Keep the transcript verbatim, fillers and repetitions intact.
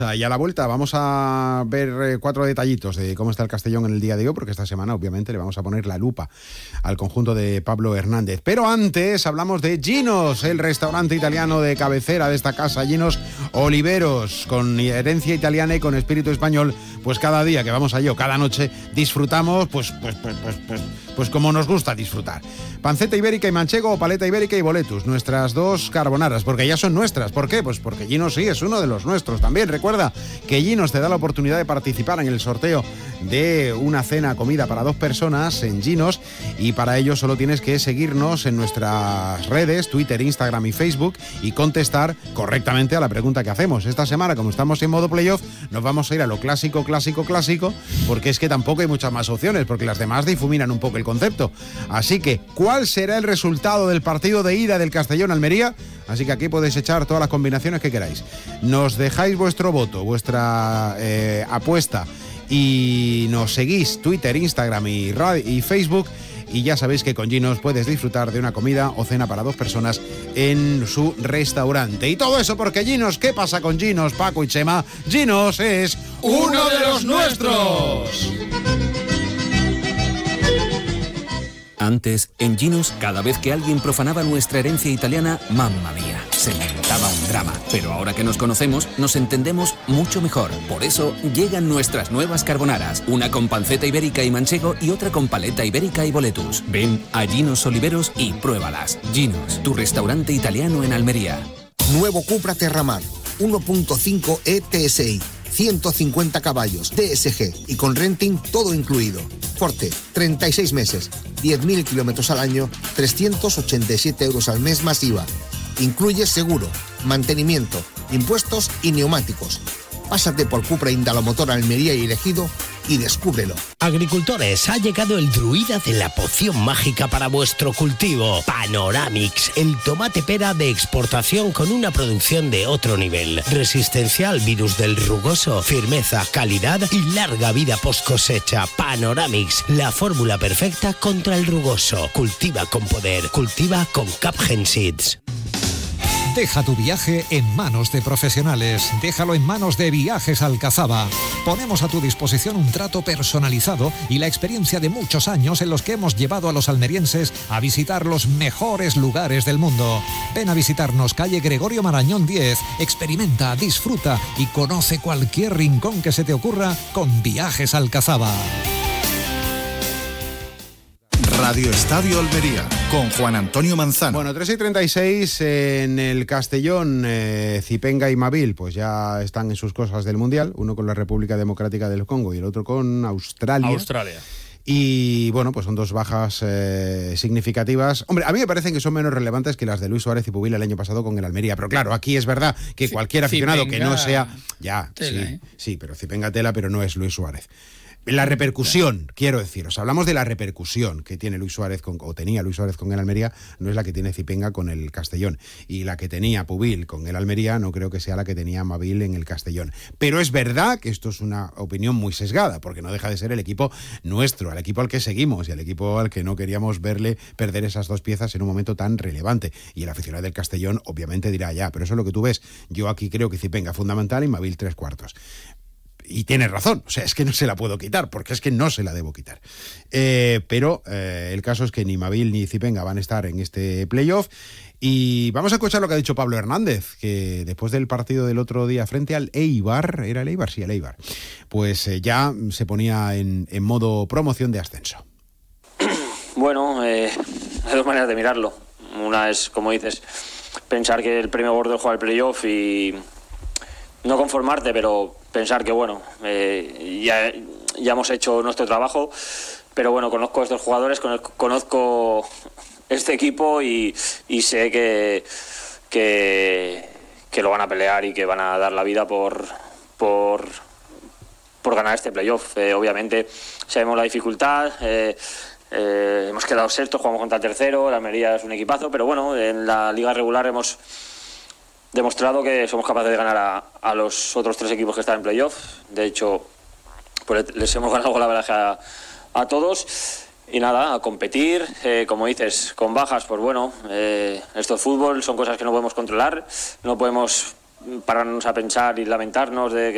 Y a la vuelta vamos a ver eh, cuatro detallitos de cómo está el Castellón en el día de hoy, porque esta semana obviamente le vamos a poner la lupa al conjunto de Pablo Hernández. Pero antes hablamos de Ginos, el restaurante italiano de cabecera de esta casa. Ginos Oliveros, con herencia italiana y con espíritu español. Pues cada día que vamos allí o cada noche disfrutamos pues, pues, pues, pues, pues, pues como nos gusta disfrutar. Panceta ibérica y manchego o paleta ibérica y boletus, nuestras dos carbonaras, porque ya son nuestras. ¿Por qué? Pues porque Ginos sí es uno de los nuestros también. Recuerda que Ginos te da la oportunidad de participar en el sorteo de una cena comida para dos personas en Ginos, y para ello solo tienes que seguirnos en nuestras redes, Twitter, Instagram y Facebook, y contestar correctamente a la pregunta que hacemos. Esta semana, como estamos en modo playoff, nos vamos a ir a lo clásico, clásico, clásico, porque es que tampoco hay muchas más opciones, porque las demás difuminan un poco el concepto. Así que, ¿cuál será el resultado del partido de ida del Castellón-Almería? Así que aquí podéis echar todas las combinaciones que queráis. Nos dejáis vuestro voto, vuestra eh, apuesta, y nos seguís Twitter, Instagram y, radio, y Facebook, y ya sabéis que con Ginos puedes disfrutar de una comida o cena para dos personas en su restaurante. Y todo eso porque Ginos, ¿qué pasa con Ginos, Paco y Chema? Ginos es uno de los nuestros. Antes, en Ginos, cada vez que alguien profanaba nuestra herencia italiana, mamma mía, se montaba un drama. Pero ahora que nos conocemos, nos entendemos mucho mejor. Por eso, llegan nuestras nuevas carbonaras. Una con panceta ibérica y manchego y otra con paleta ibérica y boletus. Ven a Ginos Oliveros y pruébalas. Ginos, tu restaurante italiano en Almería. Nuevo Cupra Terramar, uno punto cinco E T S I. ciento cincuenta caballos, D S G y con renting todo incluido. Forte, treinta y seis meses, diez mil kilómetros al año, trescientos ochenta y siete euros al mes más I V A. Incluye seguro, mantenimiento, impuestos y neumáticos. Pásate por Cupra Indalomotor Almería y Ejido y descúbrelo. Agricultores, ha llegado el druida de la poción mágica para vuestro cultivo. Panoramix, el tomate pera de exportación con una producción de otro nivel. Resistencia al virus del rugoso, firmeza, calidad y larga vida post cosecha. Panoramix, la fórmula perfecta contra el rugoso. Cultiva con poder, cultiva con Capgen Seeds. Deja tu viaje en manos de profesionales. Déjalo en manos de Viajes Alcazaba. Ponemos a tu disposición un trato personalizado y la experiencia de muchos años en los que hemos llevado a los almerienses a visitar los mejores lugares del mundo. Ven a visitarnos, calle Gregorio Marañón diez. Experimenta, disfruta y conoce cualquier rincón que se te ocurra con Viajes Alcazaba. Radio Estadio Almería, con Juan Antonio Manzano. Bueno, tres y treinta y seis en el Castellón. eh, Zipenga y Mavil pues ya están en sus cosas del Mundial, uno con la República Democrática del Congo y el otro con Australia. Australia. Y bueno, pues son dos bajas eh, significativas. Hombre, a mí me parecen que son menos relevantes que las de Luis Suárez y Pubil el año pasado con el Almería. Pero claro, aquí es verdad que cualquier aficionado Zipenga, que no sea... Ya, tela, sí, ¿eh? sí, pero Zipenga tela, pero no es Luis Suárez. La repercusión, quiero deciros, hablamos de la repercusión que tiene Luis Suárez con, o tenía Luis Suárez con el Almería, no es la que tiene Zipenga con el Castellón. Y la que tenía Pubil con el Almería no creo que sea la que tenía Mavil en el Castellón. Pero es verdad que esto es una opinión muy sesgada, porque no deja de ser el equipo nuestro, el equipo al que seguimos y el equipo al que no queríamos verle perder esas dos piezas en un momento tan relevante. Y el aficionado del Castellón obviamente dirá, ya, pero eso es lo que tú ves. Yo aquí creo que Zipenga fundamental y Mavil tres cuartos. Y tiene razón, o sea, es que no se la puedo quitar, porque es que no se la debo quitar. Eh, pero eh, el caso es que ni Mavil ni Zipenga van a estar en este playoff. Y vamos a escuchar lo que ha dicho Pablo Hernández, que después del partido del otro día frente al Eibar, ¿era el Eibar? Sí, el Eibar, pues eh, ya se ponía en, en modo promoción de ascenso. Bueno, eh, hay dos maneras de mirarlo. Una es, como dices, pensar que el premio gordo es jugar el playoff y no conformarte, pero pensar que, bueno, eh, ya, ya hemos hecho nuestro trabajo, pero bueno, conozco a estos jugadores, conozco este equipo y, y sé que, que, que lo van a pelear y que van a dar la vida por, por, por ganar este playoff. Eh, obviamente sabemos la dificultad, eh, eh, hemos quedado sextos, jugamos contra el tercero, la Almería es un equipazo, pero bueno, en la liga regular hemos demostrado que somos capaces de ganar a, a los otros tres equipos que están en playoff. De hecho, pues les hemos ganado la veraje a, a todos. Y nada, a competir, eh, como dices, con bajas, pues bueno, eh, esto es fútbol, son cosas que no podemos controlar, no podemos pararnos a pensar y lamentarnos de que